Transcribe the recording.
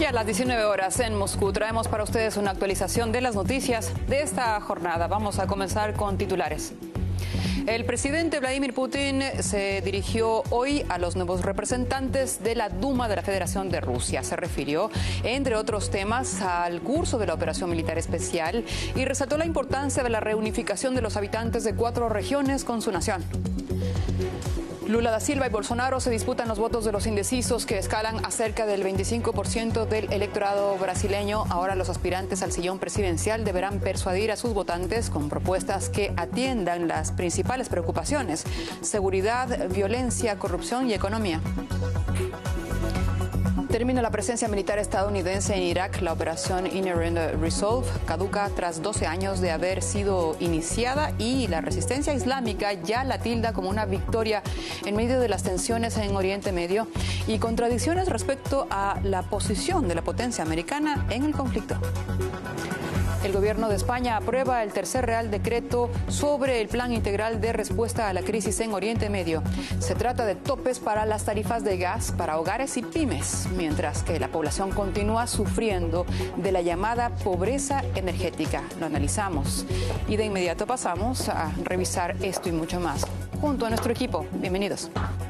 Ya a las 19 horas en Moscú traemos para ustedes una actualización de las noticias de esta jornada. Vamos a comenzar con titulares. El presidente Vladimir Putin se dirigió hoy a los nuevos representantes de la Duma de la Federación de Rusia. Se refirió, entre otros temas, al curso de la operación militar especial y resaltó la importancia de la reunificación de los habitantes de 4 regiones con su nación. Lula da Silva y Bolsonaro se disputan los votos de los indecisos, que escalan a cerca del 25% del electorado brasileño. Ahora los aspirantes al sillón presidencial deberán persuadir a sus votantes con propuestas que atiendan las principales preocupaciones: seguridad, violencia, corrupción y economía. Termina la presencia militar estadounidense en Irak. La operación Inherent Resolve caduca tras 12 años de haber sido iniciada y la resistencia islámica ya la tilda como una victoria en medio de las tensiones en Oriente Medio y contradicciones respecto a la posición de la potencia americana en el conflicto. El gobierno de España aprueba el tercer Real Decreto sobre el Plan Integral de Respuesta a la Crisis en Oriente Medio. Se trata de topes para las tarifas de gas para hogares y pymes, mientras que la población continúa sufriendo de la llamada pobreza energética. Lo analizamos y de inmediato pasamos a revisar esto y mucho más junto a nuestro equipo. Bienvenidos.